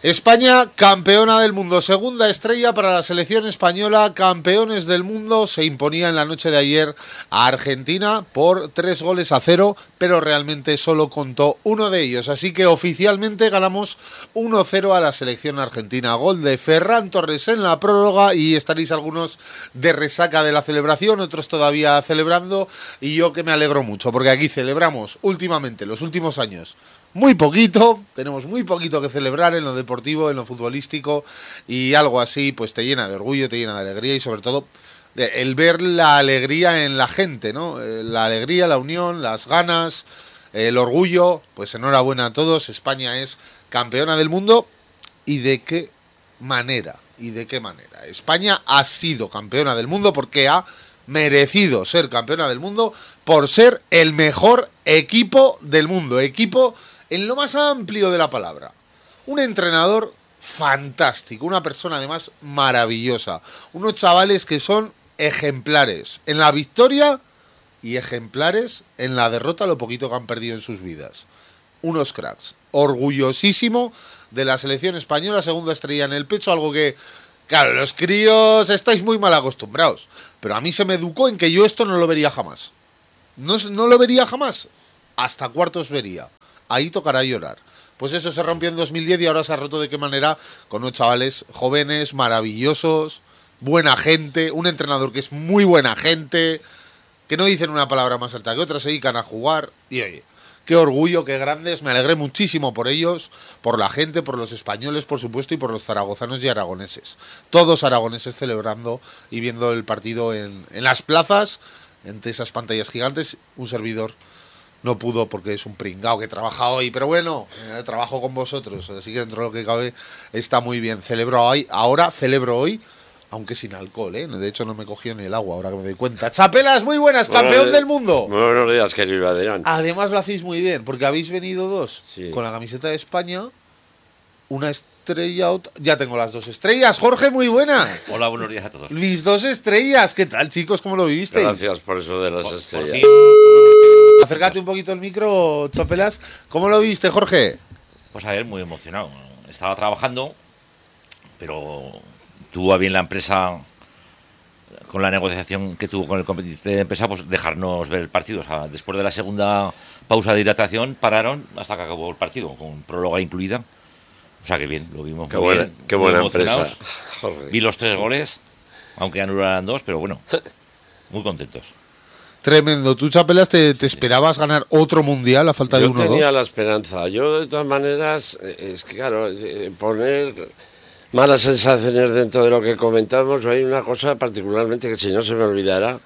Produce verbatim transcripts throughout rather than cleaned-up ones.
España, campeona del mundo, segunda estrella para la selección española, campeones del mundo, se imponía en la noche de ayer a Argentina por tres goles a cero, pero realmente solo contó uno de ellos, así que oficialmente ganamos uno cero a la selección argentina, gol de Ferran Torres en la prórroga y estaréis algunos de resaca de la celebración, otros todavía celebrando y yo que me alegro mucho, porque aquí celebramos últimamente, los últimos años, muy poquito, tenemos muy poquito que celebrar en lo deportivo, en lo futbolístico y algo así pues te llena de orgullo, te llena de alegría y sobre todo el ver la alegría en la gente, ¿no? La alegría, la unión, las ganas, el orgullo, pues enhorabuena a todos, España es campeona del mundo y de qué manera, y de qué manera. España ha sido campeona del mundo porque ha merecido ser campeona del mundo por ser el mejor equipo del mundo, equipo en lo más amplio de la palabra. Un entrenador fantástico, una persona además maravillosa, unos chavales que son ejemplares en la victoria y ejemplares en la derrota, lo poquito que han perdido en sus vidas. Unos cracks, orgullosísimo de la selección española, segunda estrella en el pecho, algo que, claro, los críos estáis muy mal acostumbrados, pero a mí se me educó en que yo esto no lo vería jamás. No, no lo vería jamás, hasta cuartos vería. Ahí tocará llorar. Pues eso se rompió en dos mil diez y ahora se ha roto de qué manera con unos chavales jóvenes, maravillosos, buena gente, un entrenador que es muy buena gente, que no dicen una palabra más alta que otra, se dedican a jugar y oye, qué orgullo, qué grandes, me alegré muchísimo por ellos, por la gente, por los españoles, por supuesto, y por los zaragozanos y aragoneses. Todos aragoneses celebrando y viendo el partido en, en las plazas, entre esas pantallas gigantes, un servidor no pudo porque es un pringao que trabaja hoy, pero bueno, eh, trabajo con vosotros, así que dentro de lo que cabe está muy bien. Celebro hoy, ahora celebro hoy, aunque sin alcohol, ¿eh? De hecho no me cogió ni el agua, ahora que me doy cuenta. Chapelas, muy buenas, Bueno, campeón de, del mundo. Buenos días, querido Adrián. Además lo hacéis muy bien, porque habéis venido dos, sí, con la camiseta de España, una estrella, otra... ya tengo las dos estrellas. Jorge, muy buenas. Hola, buenos días a todos. Mis dos estrellas, ¿qué tal, chicos? ¿Cómo lo vivisteis? Gracias por eso de las Por, estrellas. por fin. Acércate un poquito el micro, Chapelas. ¿Cómo lo viste, Jorge? Pues a ver, muy emocionado. Estaba trabajando, pero tuvo a bien la empresa, con la negociación que tuvo con el comité de empresa, pues dejarnos ver el partido. O sea, después de la segunda pausa de hidratación, pararon hasta que acabó el partido, con próloga incluida. O sea, que bien, lo vimos Qué muy buena, bien. qué muy buena emocionados. empresa. Joder. Vi los tres goles, aunque anularan dos, pero bueno, muy contentos. Tremendo. Tú, Chapelas, te, te esperabas ganar otro mundial a falta de Yo uno o tenía dos. la esperanza. Yo, de todas maneras, es que, claro, poner malas sensaciones dentro de lo que comentamos, hay una cosa particularmente que si no se me olvidará,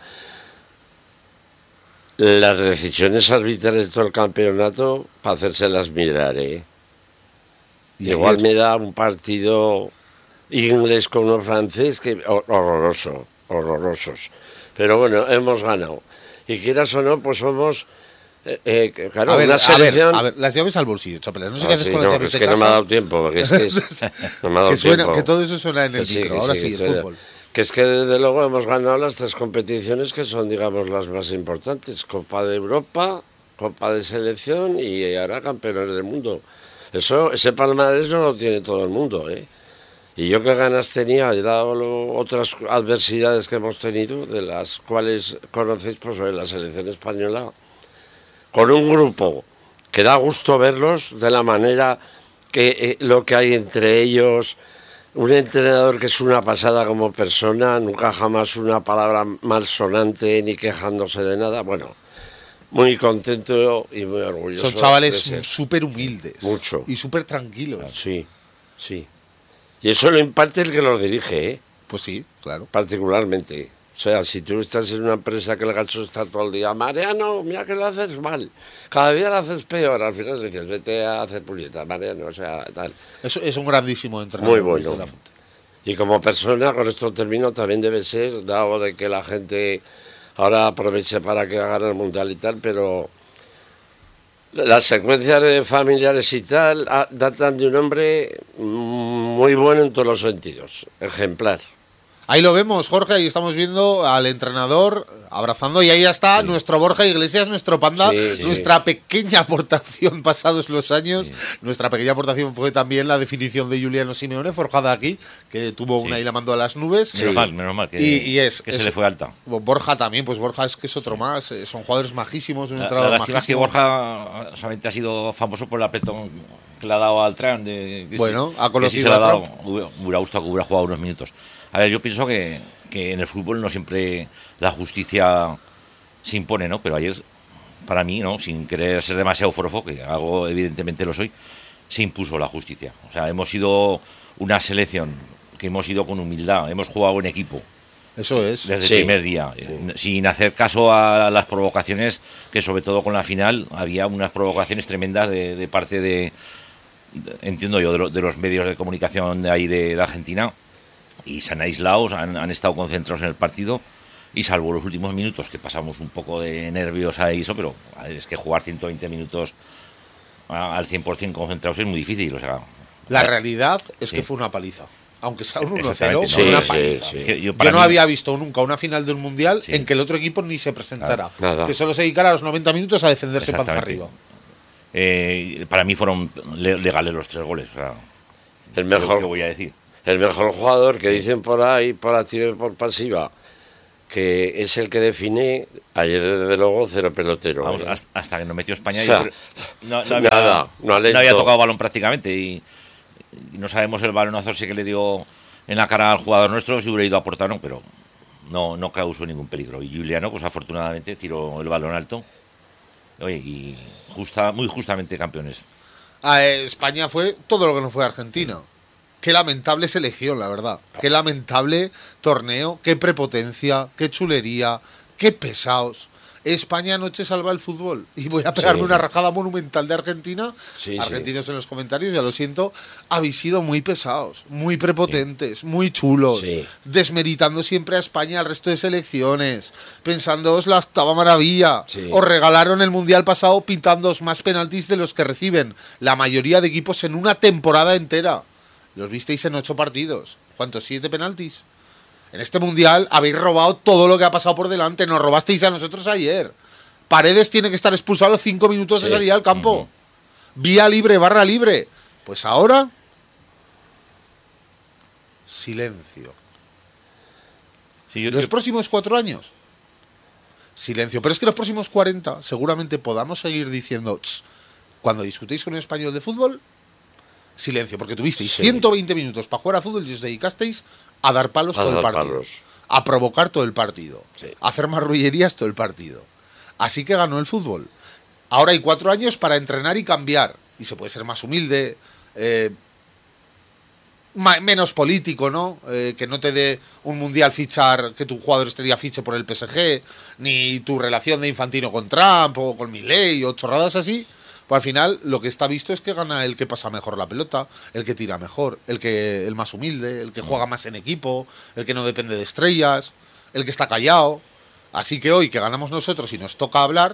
las decisiones arbitrales de todo el campeonato, para hacérselas mirar, ¿eh? Y Igual ayer, me da un partido inglés con uno francés que horroroso, horrorosos. Pero bueno, hemos ganado. Y quieras o no, pues somos, eh, eh, claro, a ver, una a selección... ver, a ver, las llaves al bolsillo, Chapelas. No sé Ah, qué haces sí, con no, las llaves es de que casa. no me ha dado tiempo, porque es que es- no me ha dado que, suena, tiempo. que todo eso suena en el Que sí, micro. que Ahora sí, sí, que el suena. fútbol. Que es que desde luego hemos ganado las tres competiciones que son, digamos, las más importantes. Copa de Europa, Copa de Selección y ahora campeones del mundo. Eso, ese palmarés no lo tiene todo el mundo, ¿eh? Y yo qué ganas tenía, he dado lo, otras adversidades que hemos tenido, de las cuales conocéis, pues sobre la selección española, con un grupo que da gusto verlos de la manera que eh, lo que hay entre ellos, un entrenador que es una pasada como persona, nunca jamás una palabra malsonante ni quejándose de nada, bueno, muy contento y muy orgulloso. Son de chavales ser. súper humildes. Mucho. Y súper tranquilos. Sí, sí. Y eso lo imparte el que los dirige, ¿eh? Pues sí, claro. Particularmente. O sea, si tú estás en una empresa que el gacho está todo el día, Mariano, mira que lo haces mal, cada día lo haces peor, al final le dices, vete a hacer puñeta, Mariano, o sea, tal. Es, es un grandísimo entrenador. Muy bueno. Luis de la Fuente. Y como persona, con esto termino, también debe ser, dado de que la gente ahora aproveche para que hagan el mundial y tal, pero las secuencias de familiares y tal ah, datan de un hombre muy bueno en todos los sentidos, ejemplar. Ahí lo vemos, Jorge, ahí estamos viendo al entrenador abrazando y ahí ya está sí. nuestro Borja Iglesias, nuestro panda, sí, nuestra sí. pequeña aportación pasados los años. Sí. Nuestra pequeña aportación fue también la definición de Juliano Simeone, forjada aquí, que tuvo sí. una y la mandó a las nubes. Menos sí. mal, menos mal, que, y, y es, que es, se le fue alta. Borja también, pues Borja es que es otro más, son jugadores majísimos. Un la la lástima es que Borja solamente ha sido famoso por el apretón que le ha dado al Tran. De, bueno, si, ha conocido si a dado, hubiera gustado que hubiera jugado unos minutos. A ver, yo pienso que, que en el fútbol no siempre la justicia se impone, ¿no? Pero ayer, para mí, ¿no? Sin querer ser demasiado forofo, que algo evidentemente lo soy, se impuso la justicia. O sea, hemos sido una selección que hemos ido con humildad, hemos jugado en equipo. Eso es. Desde sí. el primer día, sin hacer caso a las provocaciones, que sobre todo con la final había unas provocaciones tremendas de, de parte de, de, entiendo yo, de, lo, de los medios de comunicación de ahí de, de Argentina. Y se han aislado, han, han estado concentrados en el partido y salvo los últimos minutos que pasamos un poco de nervios a eso, pero es que jugar ciento veinte minutos al cien por ciento concentrados es muy difícil. O sea, la realidad es sí. que fue una paliza. Aunque sea un uno cero, sí, una sí, paliza. Sí, sí. Yo, yo no mí... había visto nunca una final de un mundial sí. en que el otro equipo ni se presentara. Nada. Que solo se dedicara a los noventa minutos a defenderse panza arriba. Eh, para mí fueron legales los tres goles. O sea, el mejor que voy a decir. El mejor jugador que dicen por ahí, por activa y por pasiva, que es el que define, ayer desde luego cero pelotero. Vamos, ¿eh? hasta, hasta que nos metió España, o sea, yo, no, no, había, nada, no, no había tocado balón prácticamente y, y no sabemos el balonazo sí que le dio en la cara al jugador nuestro, si hubiera ido a aportar, no, pero no, no causó ningún peligro. Y Juliano, pues afortunadamente, tiró el balón alto. Oye, y justa, muy justamente campeones. A España fue todo lo que no fue Argentina. Qué lamentable selección, la verdad. Qué lamentable torneo, qué prepotencia, qué chulería, qué pesados. España anoche salva el fútbol. Y voy a pegarme sí. una rajada monumental de Argentina. Sí, Argentinos sí. en los comentarios, ya lo siento. Habéis sido muy pesados, muy prepotentes, sí. muy chulos. Sí. Desmeritando siempre a España al resto de selecciones. Pensándoos la octava maravilla. Sí. Os regalaron el Mundial pasado pintándoos más penaltis de los que reciben la mayoría de equipos en una temporada entera. Los visteis en ocho partidos. ¿Cuántos? ¿Siete penaltis? En este Mundial habéis robado todo lo que ha pasado por delante. Nos robasteis a nosotros ayer. Paredes tiene que estar expulsado a los cinco minutos sí. de salir al campo. Uh-huh. Vía libre, barra libre. Pues ahora... silencio. Sí, yo, los yo... próximos cuatro años... silencio. Pero es que los próximos cuarenta seguramente podamos seguir diciendo... cuando discutéis con un español de fútbol... silencio, porque tuvisteis sí. ciento veinte minutos para jugar a fútbol y os dedicasteis a dar palos a todo dar el partido. Palos. A provocar todo el partido. Sí. A hacer marrullerías todo el partido. Así que ganó el fútbol. Ahora hay cuatro años para entrenar y cambiar. Y se puede ser más humilde, eh, ma- menos político, ¿no? Eh, que no te dé un mundial fichar, que tu jugador estrella fiche por el P S G, ni tu relación de Infantino con Trump o con Milei o chorradas así. Pues al final lo que está visto es que gana el que pasa mejor la pelota, el que tira mejor, el que el más humilde, el que juega más en equipo, el que no depende de estrellas, el que está callado. Así que hoy que ganamos nosotros y nos toca hablar,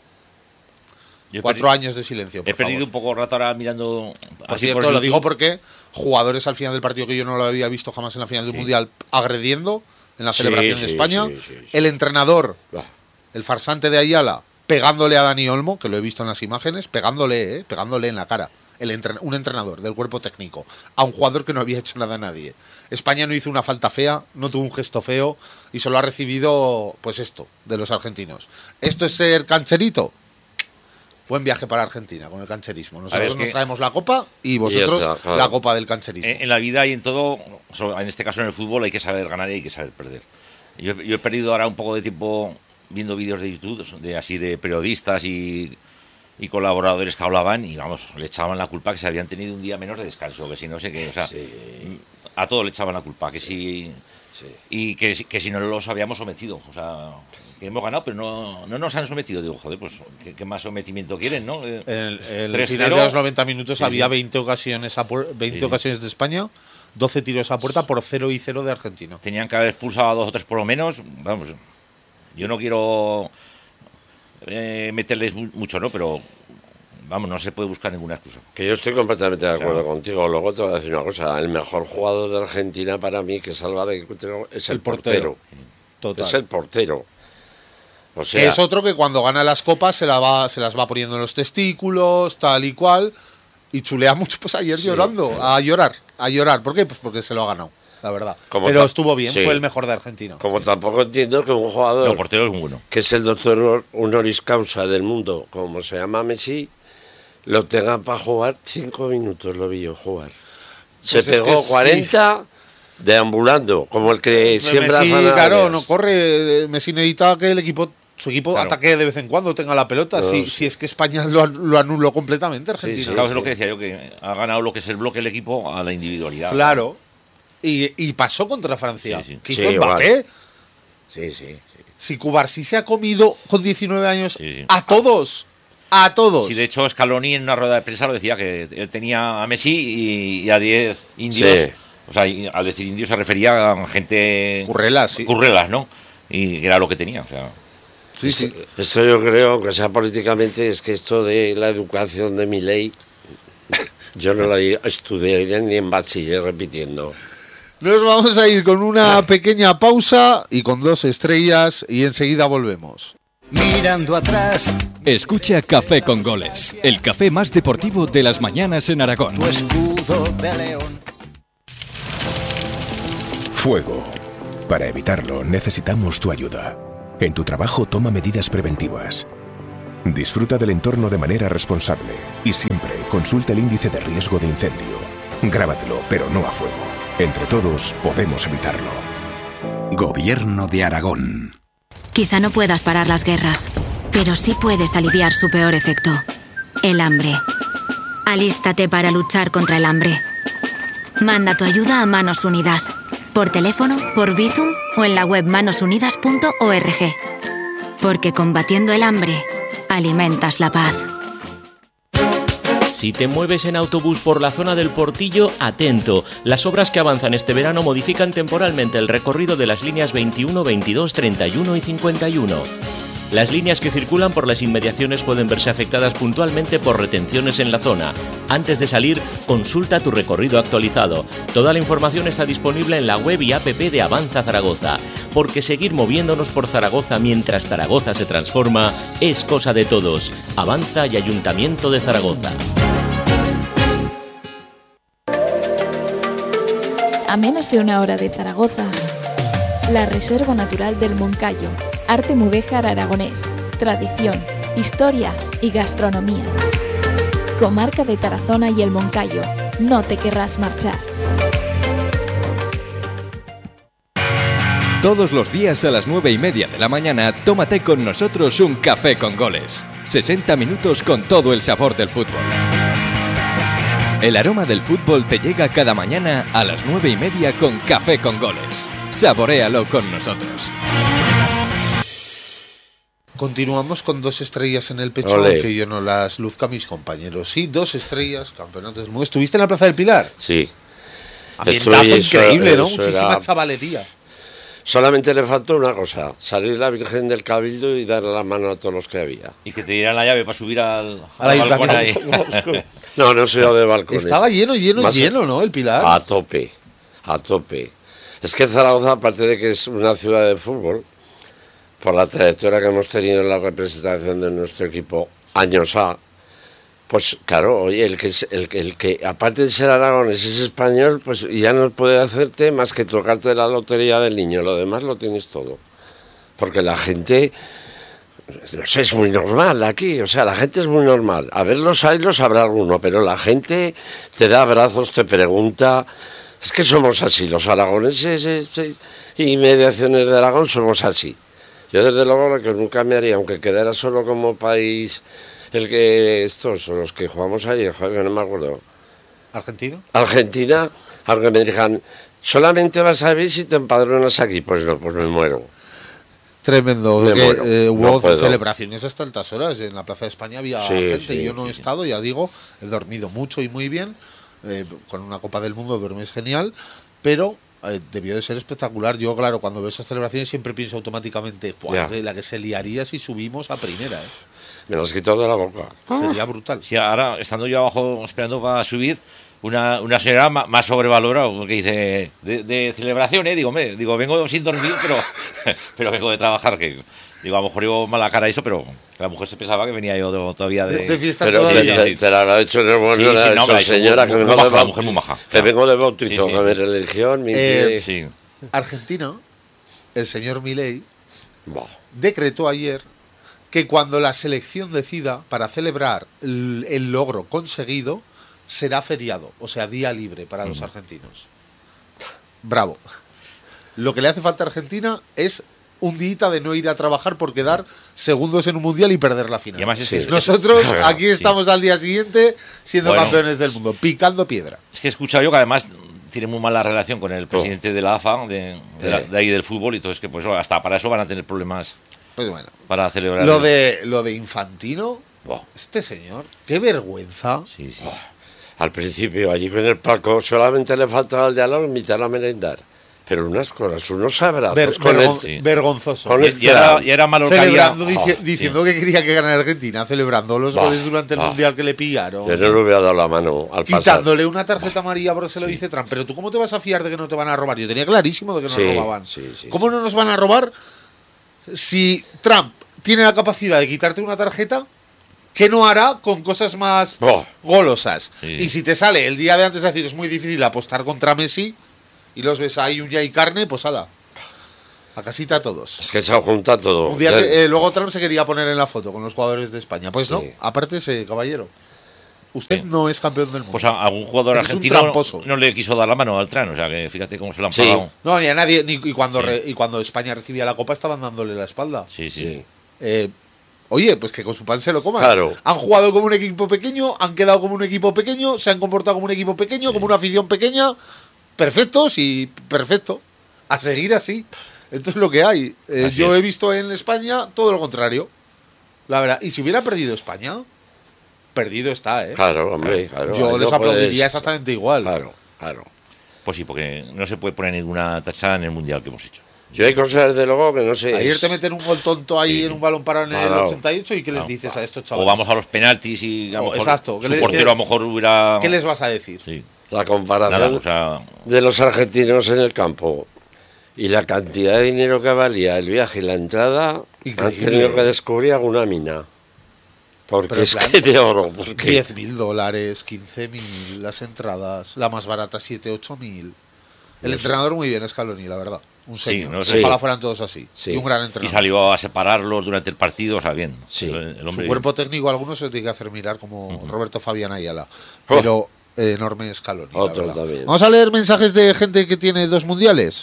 Yo cuatro perdido, años de silencio. Por he perdido favor. un poco rato ahora mirando. Por así cierto, por lo digo porque jugadores al final del partido que yo no lo había visto jamás en la final del sí. Mundial agrediendo en la celebración sí, de España, sí, sí, sí, sí. el entrenador, el farsante de Ayala, pegándole a Dani Olmo, que lo he visto en las imágenes, pegándole, ¿eh? pegándole en la cara. El entren- un entrenador del cuerpo técnico a un jugador que no había hecho nada a nadie. España no hizo una falta fea, no tuvo un gesto feo y solo ha recibido, pues esto, de los argentinos. ¿Esto es ser cancherito? Buen viaje para Argentina con el cancherismo. Nosotros ver, es nos que... traemos la copa y vosotros y esa, claro. la copa del cancherismo. En, en la vida y en todo, en este caso en el fútbol, hay que saber ganar y hay que saber perder. Yo, yo he perdido ahora un poco de tiempo viendo vídeos de YouTube de así de periodistas y, y colaboradores que hablaban y vamos, le echaban la culpa que se habían tenido un día menos de descanso, que si no sé qué, o sea, sí. a todo le echaban la culpa, que si sí. y que, que si no los habíamos sometido, o sea, que hemos ganado, pero no, no nos han sometido. Digo, joder, pues ¿qué, qué más sometimiento quieren, no? En el, el final de los noventa minutos sí, había veinte ocasiones a pu- veinte sí, ocasiones de España, doce tiros a puerta por cero y cero de Argentina. Tenían que haber expulsado a dos o tres por lo menos, vamos. Yo no quiero eh, meterles mucho, ¿no? Pero vamos, no se puede buscar ninguna excusa. Que yo estoy completamente de acuerdo O sea, contigo. Luego te voy a decir una cosa. El mejor jugador de Argentina para mí, que salva de es el, El portero. portero. Total. Es el portero. O sea, Que es otro que cuando gana las copas se, la va, se las va poniendo en los testículos, tal y cual, y chulea mucho, pues ayer Sí, llorando, sí. a llorar, a llorar. ¿Por qué? Pues porque se lo ha ganado, la verdad. Como Pero ta- estuvo bien, sí. fue el mejor de Argentina. como tampoco entiendo que un jugador No, el portero es muy bueno. que es el doctor honoris causa del mundo, como se llama Messi, lo tenga para jugar cinco minutos, lo vi yo jugar. Se Pues es pegó que cuarenta deambulando, como el que siembra Messi, zanahorias. claro, no corre. Messi necesita que el equipo, su equipo Claro. ataque de vez en cuando, tenga la pelota. No, si, sí. si es que España lo, an- lo anuló completamente, Argentina. Sí, Claro, es lo que decía yo, que ha ganado lo que es el bloque del equipo a la individualidad. Claro. Y, y pasó contra Francia. Sí, sí. ¿Qué Sí, hizo Mbappé? igual. Sí, sí. sí. Si Cubarsí se ha comido con diecinueve años Sí, sí. a todos. A todos. Sí, de hecho, Scaloni en una rueda de prensa lo decía, que él tenía a Messi y, y a diez indios. Sí. O sea, y al decir indios se refería a gente... Currelas, sí. Currelas, ¿no? Y era lo que tenía, o sea... Sí, sí. Esto yo creo, aunque sea políticamente, es que esto de la educación de mi ley, yo no la estudiaría ni en bachiller repitiendo. Nos vamos a ir con una pequeña pausa y con dos estrellas y enseguida volvemos. Mirando atrás, Escucha Café con Goles, el café más deportivo de las mañanas en Aragón. tu escudo de león. Fuego. Para evitarlo, necesitamos tu ayuda. En tu trabajo, toma medidas preventivas. Disfruta del entorno de manera responsable y siempre consulta el índice de riesgo de incendio. Grábatelo, pero no a fuego. Entre todos, podemos evitarlo. Gobierno de Aragón. Quizá no puedas parar las guerras, pero sí puedes aliviar su peor efecto, el hambre. Alístate para luchar contra el hambre. Manda tu ayuda a Manos Unidas, por teléfono, por Bizum o en la web manos unidas punto org. Porque combatiendo el hambre, alimentas la paz. Si te mueves en autobús por la zona del Portillo, atento. Las obras que avanzan este verano modifican temporalmente el recorrido de las líneas veintiuno, veintidós, treinta y uno y cincuenta y uno. Las líneas que circulan por las inmediaciones pueden verse afectadas puntualmente por retenciones en la zona. Antes de salir, consulta tu recorrido actualizado. Toda la información está disponible en la web y app de Avanza Zaragoza. Porque seguir moviéndonos por Zaragoza mientras Zaragoza se transforma es cosa de todos. Avanza y Ayuntamiento de Zaragoza. A menos de una hora de Zaragoza, la Reserva Natural del Moncayo, arte mudéjar aragonés, tradición, historia y gastronomía. Comarca de Tarazona y el Moncayo, no te querrás marchar. Todos los días a las nueve y media de la mañana, tómate con nosotros un café con goles. sesenta minutos con todo el sabor del fútbol. El aroma del fútbol te llega cada mañana a las nueve y media con Café con Goles. Saboréalo con nosotros. Continuamos con dos estrellas en el pecho, Ole. aunque yo no las luzca a mis compañeros. Sí, dos estrellas, campeonatos del mundo. ¿Estuviste en la Plaza del Pilar? Sí. Ambientazo Estoy- eso- increíble, ¿no? eso Muchísima era- chavalería. Solamente le faltó una cosa, salir la Virgen del Cabildo y darle la mano a todos los que había. Y que te dieran la llave para subir al, Al al balcón ahí. ayuntamiento. No, no soy yo de balcones. Estaba lleno, lleno, Más- lleno, ¿no? El Pilar. A tope, a tope. Es que Zaragoza, aparte de que es una ciudad de fútbol, por la trayectoria que hemos tenido en la representación de nuestro equipo años A, pues claro, oye, el que, es- el, que- el que aparte de ser aragonés es español, pues ya no puede hacerte más que tocarte la lotería del niño, lo demás lo tienes todo. Porque la gente, no sé, es muy normal aquí, o sea, la gente es muy normal. A ver, los hay, los habrá alguno, pero la gente te da abrazos, te pregunta. Es que somos así, los aragoneses es- es- y mediaciones de Aragón somos así. Yo desde luego lo que nunca me haría, aunque quedara solo como país, el que estos son los que jugamos ayer, joder, que no me acuerdo. ¿Argentino? Argentina, aunque me digan, solamente vas a ver si te empadronas aquí, pues no, pues me muero. Tremendo. Me que, muero, eh, no hubo puedo. celebraciones hasta altas horas. En la Plaza de España había Sí, gente. sí, Yo no he sí, estado, ya digo, he dormido mucho y muy bien. Eh, con una Copa del Mundo duermes genial, pero eh, debió de ser espectacular. Yo, claro, cuando veo esas celebraciones siempre pienso automáticamente, "Buah, Ya. que la que se liaría si subimos a primera". ¿eh? Me las quitó de la boca. Sería brutal. Sí, ahora, estando yo abajo esperando para subir, una, una señora ma- más sobrevalorada que dice, de, de celebración, ¿eh? Digo, me, digo, vengo sin dormir, pero, pero vengo de trabajar, que digo, a lo mejor llevo mala cara eso, pero la mujer se pensaba que venía yo de- todavía de... De, de fiesta Pero te, todavía. te, te la habrá hecho en el buen Sí, no, sí, la ha no, hecho, me la ha hecho señora, muy- que muy vengo maja, de la mujer muy maja, que claro. vengo de bautizo, Sí, sí, a mi sí. religión, mi Eh, pie. Sí. Argentina, el señor Milei, Buah. decretó ayer que cuando la selección decida para celebrar el, el logro conseguido, será feriado, o sea, día libre para los argentinos. Bravo. Lo que le hace falta a Argentina es un día de no ir a trabajar por quedar segundos en un mundial y perder la final. Y además es que- Nosotros Claro, aquí sí. estamos al día siguiente siendo Bueno. campeones del mundo, picando piedra. Es que he escuchado yo que además tiene muy mala relación con el presidente de la A F A, de, de, la- de ahí del fútbol, y entonces que pues hasta para eso van a tener problemas Pues bueno, para celebrar. lo el- de lo de Infantino, Buah, este señor, qué vergüenza. sí, sí. Al principio, allí con el palco, solamente le faltaba al de al lado invitar a merendar. Pero unas cosas, unos abrazos Ver- con vergon- el... sí. Vergonzoso. con Y, el y era, y era malo Celebrando, calidad. dici- Oh, diciendo que quería que ganara Argentina, celebrando los Bah, goles durante el bah. mundial que le pillaron. Yo no le hubiera dado la mano al pasar. Quitándole una tarjeta amarilla porque se lo dice Trump. Pero tú, ¿cómo te vas a fiar de que no te van a robar? Yo tenía clarísimo de que nos Sí, robaban. sí, sí, ¿Cómo no nos van a robar si Trump tiene la capacidad de quitarte una tarjeta? ¿Qué no hará con cosas más Oh. golosas? Sí. Y si te sale el día de antes de decir es muy difícil apostar contra Messi y los ves ahí uña y carne, pues ala. A casita a todos. Es que se ha juntado todo. Mundial Ya- que, eh, luego Trump se quería poner en la foto con los jugadores de España. Pues Sí. no, aparte ese caballero. Usted Sí. no es campeón del mundo. Pues a a algún jugador Eres un argentino tramposo. no le quiso dar la mano al Tran, o sea que fíjate cómo se lo han Sí. pagado. No, ni a nadie. Ni, y, cuando Sí. re- y cuando España recibía la copa estaban dándole la espalda. Sí, sí. Sí. Eh, oye, pues que con su pan se lo coman. Claro. Han jugado como un equipo pequeño, han quedado como un equipo pequeño, se han comportado como un equipo pequeño, como una afición pequeña. Perfectos y perfecto. A seguir así. Esto es lo que hay. Eh, Así yo es. he visto en España todo lo contrario. La verdad. Y si hubiera perdido España, perdido está, ¿eh? Claro, hombre, claro. Yo ahí les no aplaudiría puedes- exactamente igual. Claro, claro. Pues sí, porque no se puede poner ninguna tachada en el mundial que hemos hecho. Yo hay cosas, desde luego, que no sé. Ayer es- te meten un gol tonto ahí Sí. en un balón parado en el Claro. ochenta y ocho y ¿qué les Claro. dices a estos O chavales? vamos a los penaltis y a lo O- mejor exacto, que su le- portero que- a lo mejor hubiera... ¿Qué les vas a decir? Sí, La comparación nada, o sea... de los argentinos en el campo y la cantidad de dinero que valía el viaje y la entrada, han Increíble. tenido que descubrir alguna mina. Porque Pero en es plan, que de oro. Porque diez mil dólares, quince mil las entradas, la más barata siete, ocho mil. El entrenador muy bien, Scaloni, la verdad. Un Sí, señor. no sé. Ojalá Sí. fueran todos así. Sí. Y un gran Y entrenador. salió a separarlos durante el partido, o sea, bien. Sí. El, el hombre... Su cuerpo técnico, algunos se lo tiene que hacer mirar como Roberto Fabián Ayala. Oh. Pero eh, enorme Scaloni. la Otro verdad. también. Vamos a leer mensajes de gente que tiene dos mundiales.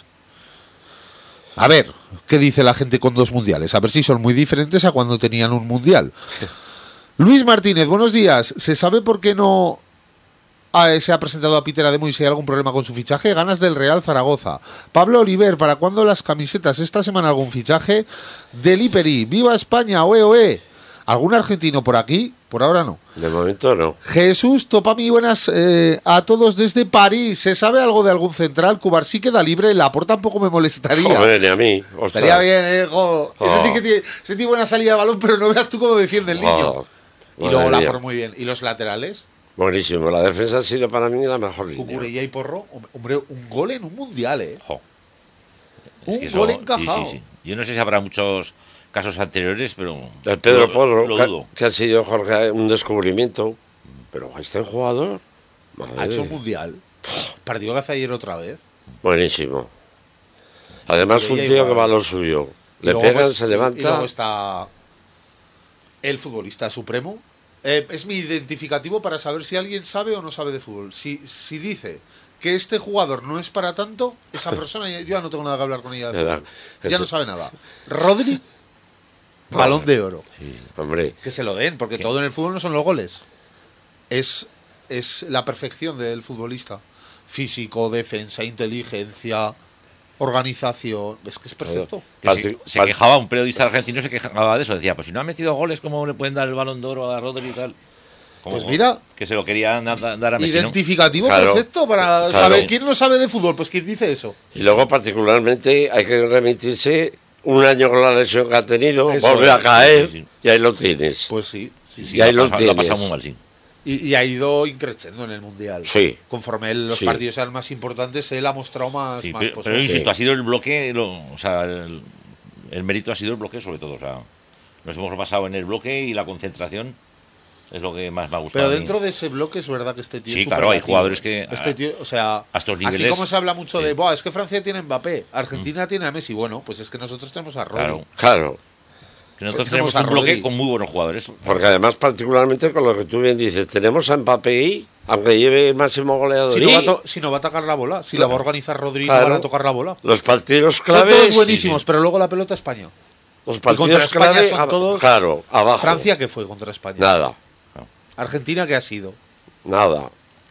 A ver, ¿qué dice la gente con dos mundiales? A ver si son muy diferentes a cuando tenían un mundial. Luis Martínez, buenos días. ¿Se sabe por qué no ah, se ha presentado a Peter Ademo y si hay algún problema con su fichaje? Ganas del Real Zaragoza. Pablo Oliver, ¿para cuándo las camisetas? ¿Esta semana algún fichaje? Deliperi, ¡viva España! ¡Oe, oe! ¿Algún argentino por aquí? Por ahora no. de momento no. Jesús Topami, buenas eh, a todos desde París. ¿Se sabe algo de algún central? Cubarsí queda libre, Laporta tampoco me molestaría. Joder, ni a mí. ostras. Estaría bien, eh, jo. Ese Oh. sí que tiene, ese tiene buena salida de balón, pero no veas tú cómo defiende el niño. Oh, y madre luego mía. Laporta muy bien. ¿Y los laterales? Buenísimo. La defensa ha sido para mí la mejor línea. Cucurella y Porro. Hombre, un gol en un mundial, ¿eh? Jo. Un que gol eso- encajado. Sí, sí, sí. Yo no sé si habrá muchos casos anteriores, pero... El Pedro lo- Porro, lo que, dudo. que ha sido Jorge un descubrimiento. Pero este jugador. Ha madre. hecho un mundial. Partido que hace ayer otra vez. Buenísimo. Además, un Ella tío igual. que va a lo suyo. Y Le luego, pegan, pues, se y- levanta. Y luego está el futbolista supremo. Eh, es mi identificativo para saber si alguien sabe o no sabe de fútbol. Si, si dice que este jugador no es para tanto, esa persona, ya- yo ya no tengo nada que hablar con ella de Era- fútbol. Ya eso- no sabe nada. Rodri, balón de oro. Hombre, Que se lo den, porque todo en el fútbol no son los goles. Es, es la perfección del futbolista. Físico, defensa, inteligencia, organización. Es que es perfecto. Que se, Parti- se part- quejaba, un periodista argentino se quejaba de eso. Decía, pues si no ha metido goles, ¿cómo le pueden dar el balón de oro a Rodri y tal? Como Pues mira. Que se lo querían da- dar a Messi, ¿no? Identificativo Claro. perfecto para Claro. saber quién no sabe de fútbol. Pues quién dice eso. y luego particularmente hay que remitirse un año con la lesión que ha tenido, Eso vuelve es, a caer sí, sí. y ahí lo tienes. Pues sí. sí, Sí, sí. Y ahí lo, lo ha, lo ha tienes. pasado muy mal, sí. Y, y ha ido increciendo en el Mundial. Sí. Conforme él- los Sí. partidos sean más importantes, él ha mostrado más, Sí, más pero, cosas. pero yo insisto, Sí. ha sido el bloque, lo- o sea, el, el mérito ha sido el bloque sobre todo. O sea, nos hemos basado en el bloque y la concentración es lo que más me ha gustado. Pero a mí. dentro de ese bloque es verdad que este tío Sí, es claro, hay superlativo. jugadores que, Este tío, o sea, a estos así niveles, como se habla mucho de, sí. Buah, es que Francia tiene a Mbappé, Argentina tiene a Messi. Bueno, pues es que nosotros tenemos a Rodri. Claro. Claro, Que nosotros tenemos tenemos a un bloque Rodri. con muy buenos jugadores. porque además particularmente con lo que tú bien dices, tenemos a Mbappé ahí, aunque lleve el máximo goleador. Si no, y va a to- si no va a tocar la bola, si la va a organizar Rodri, no Claro. van a tocar la bola. los partidos Son claves, todos buenísimos, sí, sí. pero luego la pelota España. los Y contra partidos España clave, son ab- todos. claro, abajo. Francia, ¿qué fue contra España? Nada, Argentina, ¿qué ha sido? nada.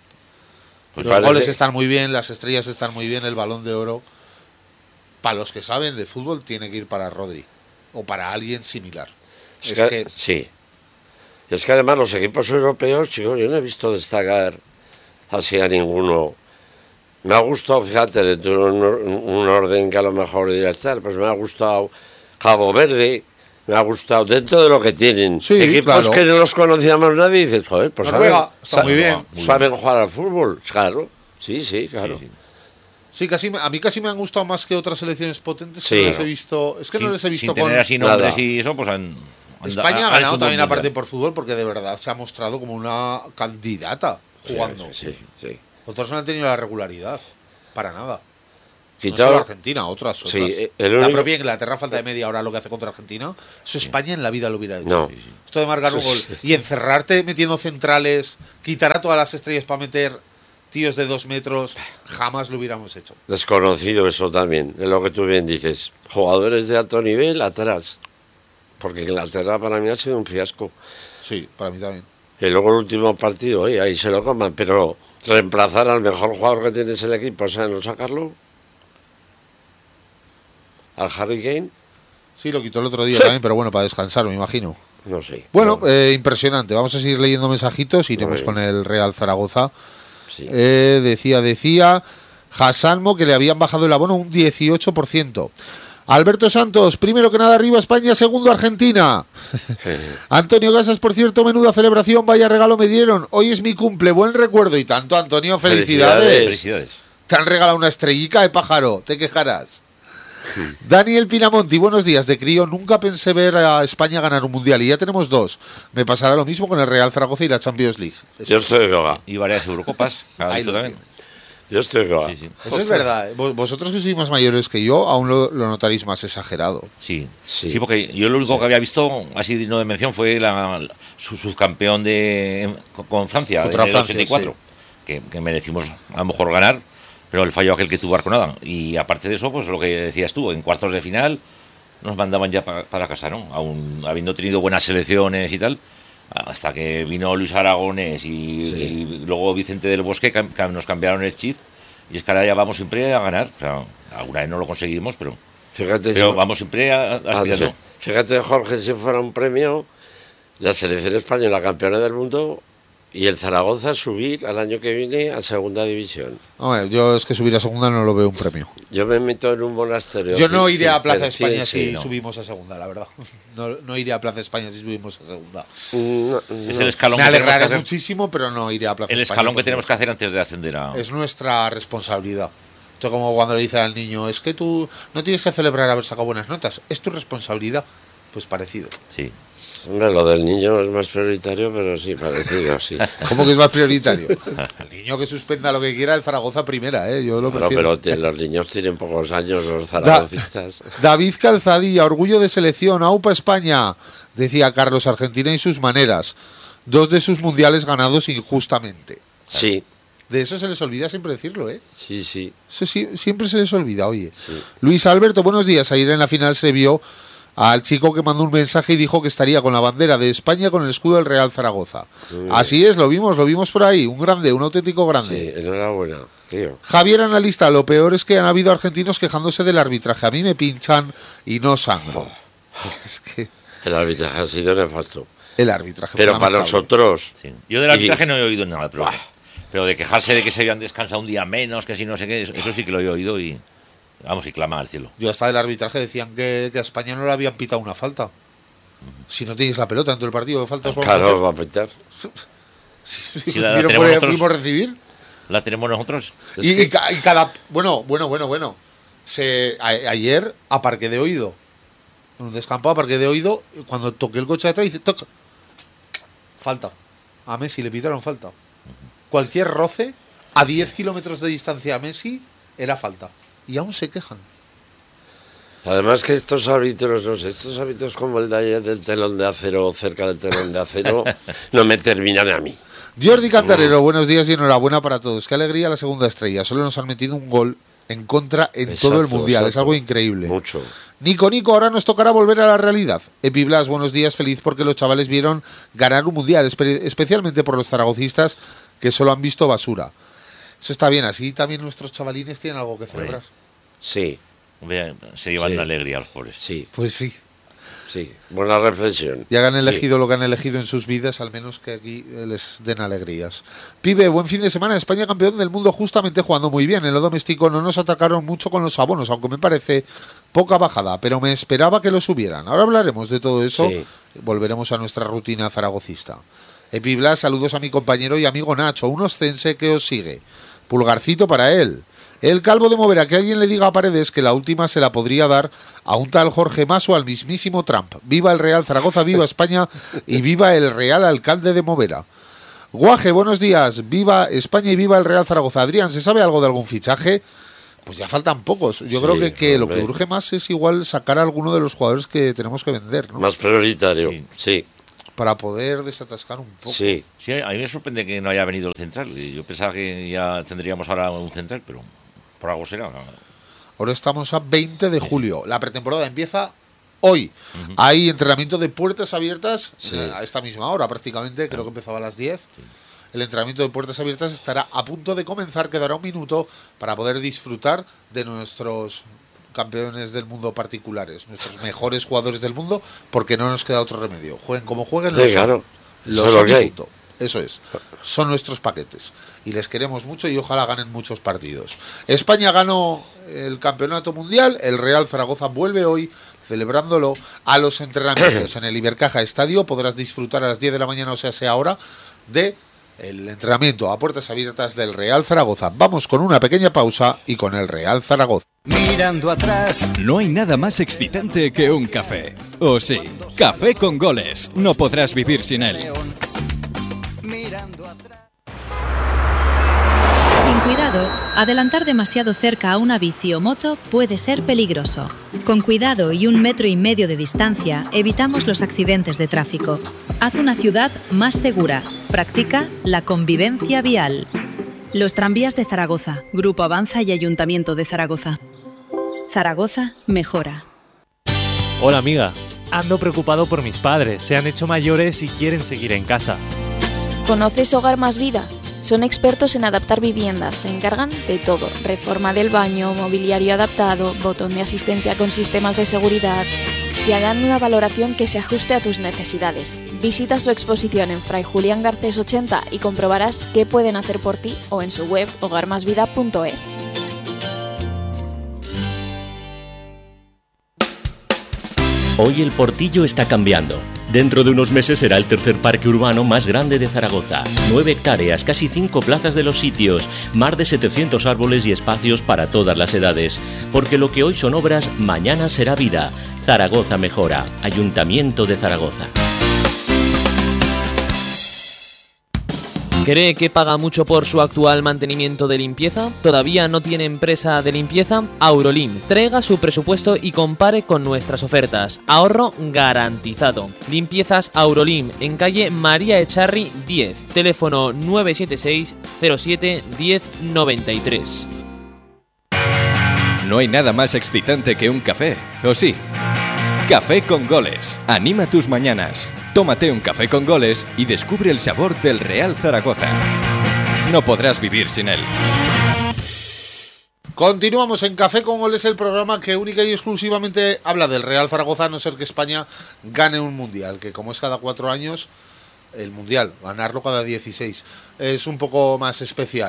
Pues Los parece- goles están muy bien, las estrellas están muy bien, el balón de oro. Para los que saben de fútbol, tiene que ir para Rodri. O para alguien similar. Es Es que- que Sí. Y es que además los equipos europeos, chicos, yo no he visto destacar así a ninguno. Me ha gustado, fíjate, de un, un orden que a lo mejor dirá estar, pues me ha gustado Cabo Verde, me ha gustado dentro de lo que tienen. Sí, Equipos claro. que no los conocíamos nadie y dices, joder, pues Noruega, saben, está sa- muy bien. Muy saben jugar al fútbol, claro. Sí, sí, claro. Sí, sí. sí, casi me- a mí casi me han gustado más que otras selecciones potentes que Sí. no les he visto. Es que no Sin- les he visto sin con. tener así nombres Nada. y eso, pues han. han- España ha han ganado hecho un también buen aparte mundial. por fútbol porque de verdad se ha mostrado como una candidata jugando. Sí, sí, sí. Otros no han tenido la regularidad. Para nada. No Quitado- solo Argentina, otras. Sí, otras. el La único- propia Inglaterra, falta de media hora lo que hace contra Argentina. Eso España en la vida lo hubiera hecho. No. Esto de marcar un gol y encerrarte metiendo centrales, quitar a todas las estrellas para meter tíos de dos metros, jamás lo hubiéramos hecho. Desconocido eso también, es lo que tú bien dices. Jugadores de alto nivel atrás. Porque Inglaterra para mí ha sido un fiasco. Sí, para mí también. Y luego el último partido, oye, ahí se lo coman. Pero reemplazar al mejor jugador que tienes el equipo, o sea, no sacarlo. Al Harry Kane, Sí, lo quitó el otro día también, pero bueno, para descansar, me imagino. no sé. Bueno, No, eh, impresionante. Vamos a seguir leyendo mensajitos. Iremos Muy con bien. el Real Zaragoza. sí. Eh, decía, decía Hassanmo que le habían bajado el abono un dieciocho por ciento. Alberto Santos, primero que nada arriba España, segundo Argentina. Antonio Casas, por cierto, menuda celebración, vaya regalo me dieron. Hoy es mi cumple, buen recuerdo. Y tanto, Antonio, felicidades. Felicidades. Felicidades. Te han regalado una estrellica de pájaro, te quejarás. Daniel Pinamonti, buenos días. De crío nunca pensé ver a España ganar un mundial y ya tenemos dos. Me pasará lo mismo con el Real Zaragoza y la Champions League. Eso, Yo estoy yoga. Y varias Eurocopas. ¿Has ahí visto lo también? tienes. Yo estoy yoga. Sí, sí. Eso es verdad. ¿eh? Vos- Vosotros que sois más mayores que yo, aún lo, lo notaréis más exagerado. Sí. Sí. sí, porque yo lo único que había visto, así no de mención, fue la, la- su subcampeón de, con- con Francia, Contra en el Francia, ochenta y cuatro, que, que merecimos a lo mejor ganar, pero el fallo aquel que tuvo Arconada. Y aparte de eso, pues lo que decías tú, en cuartos de final nos mandaban ya pa- para casa, ¿no? Aún habiendo tenido buenas selecciones y tal, hasta que vino Luis Aragonés y, y luego Vicente del Bosque, cam- cam- nos cambiaron el chip. Y es que ahora ya vamos siempre a ganar. O sea, alguna vez no lo conseguimos, pero, Fíjate, pero si- vamos siempre a- Ah, aspirando. sí. Fíjate, Jorge, si fuera un premio, la selección española campeona del mundo y el Zaragoza subir al año que viene a segunda división. Hombre, yo es que subir a segunda no lo veo un premio. Yo me meto en un monasterio. Yo no ci- iré a Plaza España cisterciense, si no. subimos a segunda, la verdad. No, no iré a Plaza España si subimos a segunda. No, Es no. el escalón Me que tenemos que alegraré hacer. muchísimo, pero no iré a Plaza El España. escalón que por tenemos que supuesto. hacer antes de ascender a. Es nuestra responsabilidad. Esto como cuando le dice al niño, es que tú no tienes que celebrar haber sacado buenas notas, es tu responsabilidad. Pues parecido. Sí. Hombre, lo del niño es más prioritario, pero sí, parecido, sí. ¿Cómo que es más prioritario? El niño que suspenda lo que quiera, el Zaragoza primera, ¿eh? Yo lo Pero, prefiero. pero te- los niños tienen pocos años, los zaragocistas. David Calzadilla, orgullo de selección, AUPA España, decía Carlos, Argentina y sus maneras. Dos de sus mundiales ganados injustamente. Sí, De eso se les olvida siempre decirlo, ¿eh? sí, sí. Eso sí, siempre se les olvida, oye. Sí. Luis Alberto, buenos días. Ayer en la final se vio al chico que mandó un mensaje y dijo que estaría con la bandera de España con el escudo del Real Zaragoza. Muy bien. Así es, lo vimos, lo vimos por ahí. Un grande, un auténtico Sí, grande. enhorabuena, tío. Javier Analista, lo peor es que han habido argentinos quejándose del arbitraje. A mí me pinchan y no sangro. Es que El arbitraje ha sido nefasto. el arbitraje Pero fue para lamentable. nosotros, Sí. Yo del Y- arbitraje no he oído nada, pero, Buah. pero de quejarse de que se habían descansado un día menos, que si no sé qué, eso, eso sí que lo he oído y Vamos, y clama al cielo. Yo hasta el arbitraje decían que, que a España no le habían pitado una falta. Si no tienes la pelota dentro del partido, ¿qué faltas vamos Claro, a va a pitar. Si, Si la, la no tenemos nosotros, pudimos recibir. la tenemos nosotros. Y, y, ca- y cada... Bueno, bueno, bueno, bueno. Se, a, ayer, a parque de oído. En un descampado, a parque de oído, cuando toqué el coche de atrás, dice, toca. Falta. A Messi le pitaron falta. Cualquier roce, a diez kilómetros de distancia a Messi, era falta. Y aún se quejan. Además que estos árbitros, no sé, estos árbitros como el de ayer del telón de acero, cerca del telón de acero, no me terminan a mí. Jordi Cantarero, buenos días y enhorabuena para todos. Qué alegría la segunda estrella. Solo nos han metido un gol en contra en Exacto, todo el mundial. exacto. Es algo increíble. Mucho. Nico, Nico, ahora nos tocará volver a la realidad. Epi Blas, buenos días, feliz porque los chavales vieron ganar un mundial, espe- especialmente por los zaragocistas que solo han visto basura. Eso está bien, así también nuestros chavalines tienen algo que celebrar. Sí, Vean, se llevan Sí. la alegría a los pobres. sí, Pues sí, sí. Buena reflexión. ya han Sí. elegido lo que han elegido en sus vidas, al menos que aquí eh, les den alegrías. Pibe, buen fin de semana. España campeón del mundo justamente jugando muy bien. En lo doméstico no nos atacaron mucho con los abonos, aunque me parece poca bajada, pero me esperaba que lo subieran. Ahora hablaremos de todo eso. Sí. Volveremos a nuestra rutina zaragocista. Epi Blas, saludos a mi compañero y amigo Nacho, un oscense que os sigue. Pulgarcito para él. El calvo de Movera, que alguien le diga a Paredes que la última se la podría dar a un tal Jorge Mas o al mismísimo Trump. Viva el Real Zaragoza, viva España y viva el Real Alcalde de Movera. Guaje, buenos días. Viva España y viva el Real Zaragoza. Adrián, ¿se sabe algo de algún fichaje? Pues ya faltan pocos. Yo Sí, creo que, que lo que hombre. urge más es igual sacar a alguno de los jugadores que tenemos que vender, ¿no? Más prioritario. Sí. Sí, Para poder desatascar un poco. sí. Sí, a mí me sorprende que no haya venido el central. Yo pensaba que ya tendríamos ahora un central, pero por algo será. Ahora estamos a veinte de julio. La pretemporada empieza hoy. Hay entrenamiento de puertas abiertas Sí. eh, a esta misma hora prácticamente. Creo que empezaba a las diez. El entrenamiento de puertas abiertas estará a punto de comenzar. Quedará un minuto para poder disfrutar de nuestros campeones del mundo particulares, nuestros mejores jugadores del mundo, porque no nos queda otro remedio. Jueguen como jueguen, Sí, los claro. Los Eso es son lo y que hay. punto. Eso es. Son nuestros paquetes. Y les queremos mucho y ojalá ganen muchos partidos. España ganó el campeonato mundial. El Real Zaragoza vuelve hoy celebrándolo a los entrenamientos en el Ibercaja Estadio. Podrás disfrutar a las diez de la mañana, o sea, sea ahora, de el entrenamiento a puertas abiertas del Real Zaragoza. Vamos con una pequeña pausa y con el Real Zaragoza. Mirando atrás, No hay nada más excitante que un café. ¿O sí? Café con goles. No podrás vivir sin él. mirando atrás. Sin cuidado, adelantar demasiado cerca a una bici o moto puede ser peligroso. Con cuidado y un metro y medio de distancia, evitamos los accidentes de tráfico. Haz una ciudad más segura. Practica la convivencia vial. Los tranvías de Zaragoza, Grupo Avanza y Ayuntamiento de Zaragoza. Zaragoza mejora. Hola amiga, ando preocupado por mis padres, se han hecho mayores y quieren seguir en casa. ¿Conoces Hogar Más Vida? Son expertos en adaptar viviendas, se encargan de todo. Reforma del baño, mobiliario adaptado, botón de asistencia con sistemas de seguridad. Y harán una valoración que se ajuste a tus necesidades. Visita su exposición en Fray Julián Garcés ochenta y comprobarás qué pueden hacer por ti o en su web hogar más vida punto es. Hoy el Portillo está cambiando. Dentro de unos meses será el tercer parque urbano más grande de Zaragoza. Nueve hectáreas, casi cinco plazas de los sitios, más de setecientos árboles y espacios para todas las edades. Porque lo que hoy son obras, mañana será vida. Zaragoza mejora. Ayuntamiento de Zaragoza. ¿Cree que paga mucho por su actual mantenimiento de limpieza? ¿Todavía no tiene empresa de limpieza? Aurolim. Traiga su presupuesto y compare con nuestras ofertas. Ahorro garantizado. Limpiezas Aurolim, en calle María Echarri diez. Teléfono nueve siete seis cero siete uno cero nueve tres. No hay nada más excitante que un café, ¿o sí? Café con goles. Anima tus mañanas. Tómate un café con goles y descubre el sabor del Real Zaragoza. No podrás vivir sin él. Continuamos en Café con Goles, el programa que única y exclusivamente habla del Real Zaragoza, a no ser que España gane un mundial, que como es cada cuatro años, el mundial, ganarlo cada dieciséis, es un poco más especial.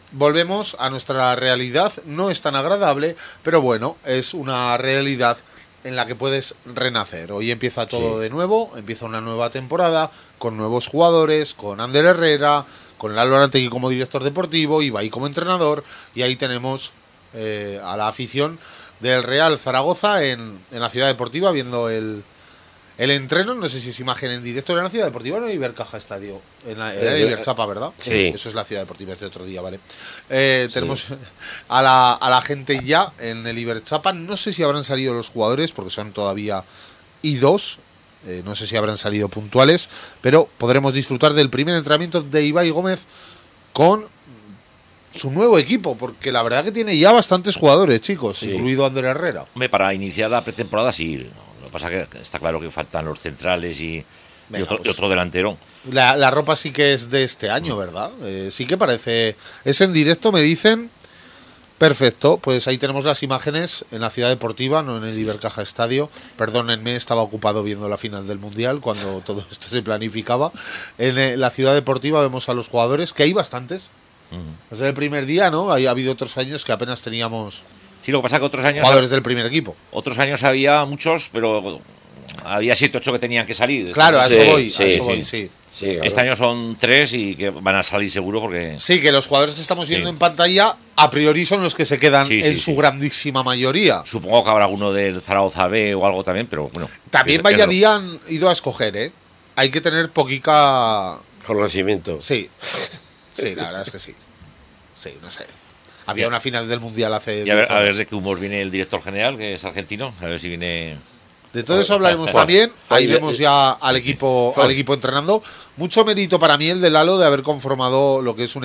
volvemos a nuestra realidad. No es tan agradable, pero bueno, es una realidad en la que puedes renacer. Hoy empieza todo sí. de nuevo, empieza una nueva temporada, con nuevos jugadores, con Ander Herrera, con Lalo Arantegui como director deportivo, Ibai como entrenador, y ahí tenemos eh, a la afición del Real Zaragoza en, en la Ciudad Deportiva viendo el, el entreno. No sé si es imagen en directo en la Ciudad Deportiva o en el Ibercaja Estadio, en la, en el Iberchapa, ¿verdad? Sí. Eso es la Ciudad Deportiva, es de otro día, ¿vale? Eh, sí. Tenemos a la, a la gente ya en el Iberchapa. No sé si habrán salido los jugadores, porque son todavía I dos. Eh, no sé si habrán salido puntuales, pero podremos disfrutar del primer entrenamiento de Ibai Gómez con su nuevo equipo, porque la verdad que tiene ya bastantes jugadores, chicos, sí. incluido Ander Herrera. Hombre, para iniciar la pretemporada sí. Lo que pasa es que está claro que faltan los centrales y, Venga, y, otro, pues, y otro delantero. La, la ropa sí que es de este año, ¿verdad? Eh, sí que parece... Es en directo, me dicen... Perfecto, pues ahí tenemos las imágenes en la Ciudad Deportiva, no en el Ibercaja Estadio. Perdónenme, estaba ocupado viendo la final del Mundial cuando todo esto se planificaba. En la Ciudad Deportiva vemos a los jugadores, que hay bastantes. Uh-huh. Es el primer día, ¿no? Ha habido otros años que apenas teníamos sí, lo que pasa es que otros años jugadores del primer equipo. Otros años había muchos, pero había siete ocho que tenían que salir. Claro, a eso sí, voy, sí, a eso sí. voy, sí. Sí, claro. Este año son tres y que van a salir seguro porque... Sí, que los jugadores que estamos viendo sí. en pantalla a priori son los que se quedan sí, en sí, su sí. grandísima mayoría. Supongo que habrá alguno del Zaragoza B o algo también, pero bueno. También es, vaya es día han ido a escoger, ¿eh? Hay que tener poquica... conocimiento. Sí, sí, la verdad es que sí. Sí, no sé. Había una final del Mundial hace... Y a ver, a ver de qué humor viene el director general, que es argentino, a ver si viene... De todo eso hablaremos también. Ahí vemos ya al equipo, al equipo entrenando. Mucho mérito para mí el de Lalo de haber conformado lo que es un